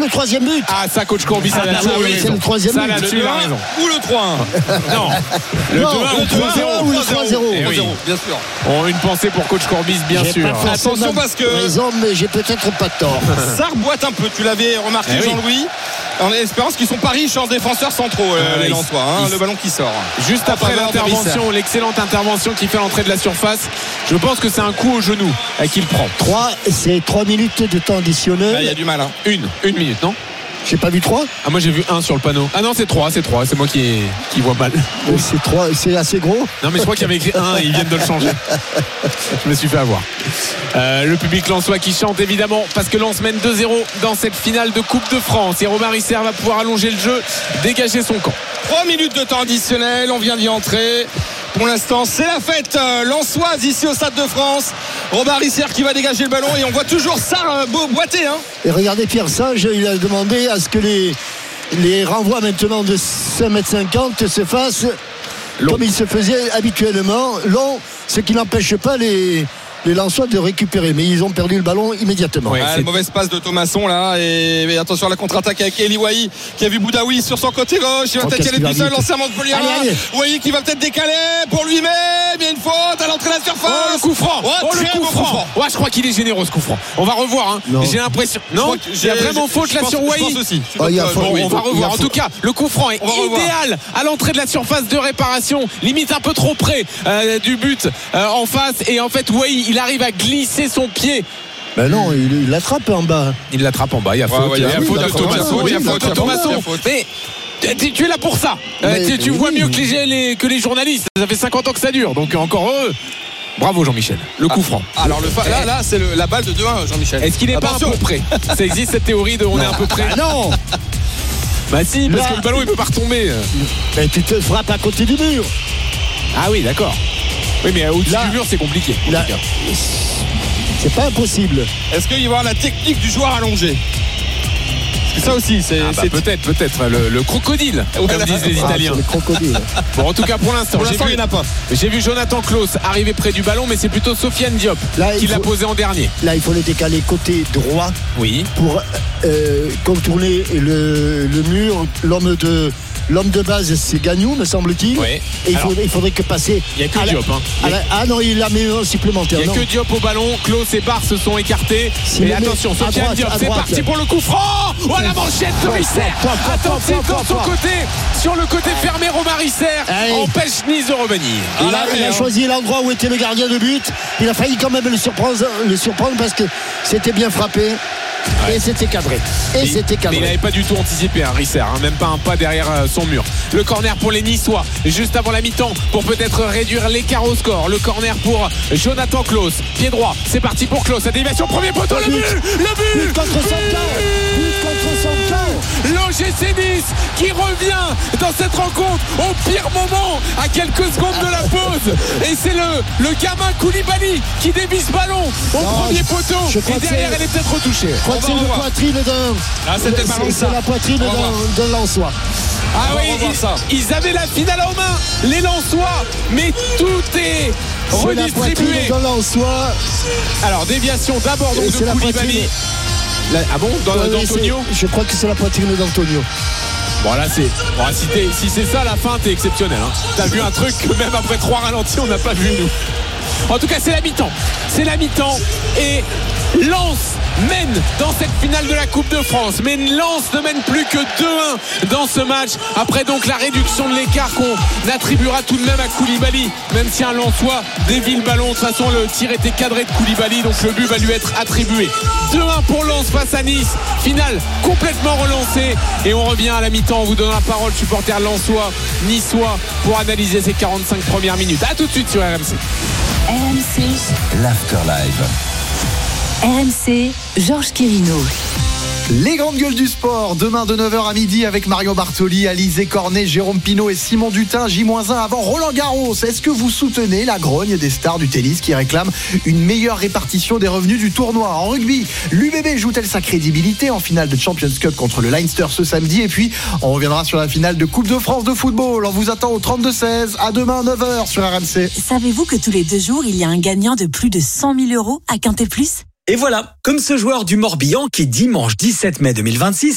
le troisième but. Ah, ça, coach Courbis, ça là-dessus. C'est le troisième but. Ça là-dessus, il a raison. Ou le 3-1. Non. Le 2-1 le 3-0 ou le 3-0. Eh oui. Bien sûr. Une pensée pour coach Courbis, bien J'ai sûr. pas forcément Attention parce que raison, mais j'ai peut-être pas tort. ça reboite un peu. Tu l'avais remarqué, Eh oui. Jean-Louis. En espérance qu'ils sont pas riches en défenseurs centraux, les Lensois. Le ballon qui sort. Juste après l'intervention, l'excellente intervention qui fait l'entrée de la surface, je pense que c'est un coup au genou qu'il prend. C'est 3 minutes de temps additionnel. Il y a du mal. Une minute, non? J'ai pas vu 3. Ah, moi j'ai vu 1 sur le panneau. Ah non, c'est 3, c'est moi qui vois mal. C'est 3, c'est assez gros. Non, mais je crois qu'il y avait écrit 1 et ils viennent de le changer. Je me suis fait avoir. Le public lensois qui chante évidemment parce que Lens mène 2-0 dans cette finale de Coupe de France. Et Robin Risser va pouvoir allonger le jeu, dégager son camp. 3 minutes de temps additionnel, on vient d'y entrer. Pour l'instant, c'est la fête lensoise ici au Stade de France. Robin Risser qui va dégager le ballon et on voit toujours ça boiter. Et regardez Pierre Sage, il a demandé à ce que les renvois maintenant de 5,50 m se fassent comme il se faisait habituellement, long, ce qui n'empêche pas les Lensois de récupérer, mais ils ont perdu le ballon immédiatement. Une mauvaise passe de Thomasson là, et attention à la contre-attaque avec Eli Wahi qui a vu Boudaoui sur son côté gauche. Il va peut-être y aller tout seul, lancer à Montpellier. Wahi qui va peut-être décaler pour lui-même. Il y a une faute à l'entrée de la surface. Le coup franc. Le coup franc. Ouais, je crois qu'il est généreux ce coup franc. On va revoir. J'ai l'impression. Non, il y a vraiment faute là sur Wahi. On va revoir. En tout cas, le coup franc est idéal à l'entrée de la surface de réparation, limite un peu trop près du but en face. Et en fait, Wahi, il arrive à glisser son pied. Ben non, il l'attrape en bas. Il l'attrape en bas. Il y a faute. Il y a faute de Thomasson. Il y a faute de Thomasson. Mais tu es là pour ça. Tu vois mieux que les journalistes. Ça fait 50 ans que ça dure. Donc encore heureux. Bravo Jean-Michel. Le coup franc. Alors là c'est la balle de 2-1 Jean-Michel. Est-ce qu'il n'est pas un peu près? Ça existe cette théorie de on est un peu près. Ah non. Bah si, parce que le ballon il peut pas retomber. Mais tu te frappes à côté du mur. Ah oui, d'accord. Oui, mais au-dessus du mur c'est compliqué. C'est pas impossible. Est-ce qu'il va y avoir la technique du joueur allongé? Parce que ça aussi, c'est peut-être le crocodile, comme disent les Italiens. Le crocodile. Bon, en tout cas, pour l'instant, il n'y en a pas. J'ai vu Jonathan Klaus arriver près du ballon, mais c'est plutôt Sofiane Diop qui l'a posé en dernier. Là, il faut le décaler côté droit. Oui. Pour contourner le mur. L'homme de base, c'est Gagnou, me semble-t-il. Oui. Et il faudrait que passer. Il n'y a que Diop. Ah non, il l'a mis un supplémentaire. Il n'y a que Diop au ballon. Klaus et Barre se sont écartés. Et attention, Sofiane Diop, c'est parti pour le coup franc. Oh, la manchette de Risser. Attention, dans son côté, sur le côté fermé, Robin Risser empêche Nice de revenir. Il a choisi l'endroit où était le gardien de but. Il a failli quand même le surprendre parce que c'était bien frappé. Ouais. Et c'était cadré. Mais il n'avait pas du tout anticipé Risser, même pas un pas derrière son mur. Le corner pour les Niçois, juste avant la mi-temps, pour peut-être réduire l'écart au score. Le corner pour Jonathan Klaus, pied droit, c'est parti pour Klaus, la déviation, premier poteau, le but contre son camp. L'OGC Nice qui revient dans cette rencontre au pire moment, à quelques secondes de la pause. Et c'est le gamin Koulibaly qui dévie ce ballon au premier poteau. Et derrière, elle est peut-être retouchée. Je crois que c'est la poitrine c'est la poitrine d'un Lensois. Ah oui, ils avaient la finale en main, les Lensois, mais tout est redistribué. D'un Lensois. Alors déviation d'abord donc de Koulibaly. Ah bon, d'Antonio? Je crois que c'est la poitrine d'Antonio. Bon là si c'est ça la fin, t'es exceptionnel. T'as vu un truc que même après 3 ralentis on n'a pas vu nous. En tout cas c'est la mi-temps et Lens mène dans cette finale de la Coupe de France, mais Lens ne mène plus que 2-1 dans ce match, après donc la réduction de l'écart qu'on attribuera tout de même à Koulibaly, même si un Lensois dévie le ballon. De toute façon le tir était cadré de Koulibaly, donc le but va lui être attribué. 2-1 pour Lens face à Nice, finale complètement relancée, et on revient à la mi-temps. On vous donne la parole, supporters lensois, niçois, pour analyser ces 45 premières minutes. A tout de suite sur RMC. RMC, l'Afterlife. RMC, Georges Quirino. Les grandes gueules du sport, demain de 9h à midi avec Mario Bartoli, Alizé Cornet, Jérôme Pinault et Simon Dutin, J-1 avant Roland Garros. Est-ce que vous soutenez la grogne des stars du tennis qui réclament une meilleure répartition des revenus du tournoi? En rugby, l'UBB joue-t-elle sa crédibilité en finale de Champions Cup contre le Leinster ce samedi? Et puis, on reviendra sur la finale de Coupe de France de football. On vous attend au 32-16. À demain 9h sur RMC. Savez-vous que tous les 2 jours, il y a un gagnant de plus de 100 000 € à Quintet Plus? Et voilà, comme ce joueur du Morbihan qui dimanche 17 mai 2026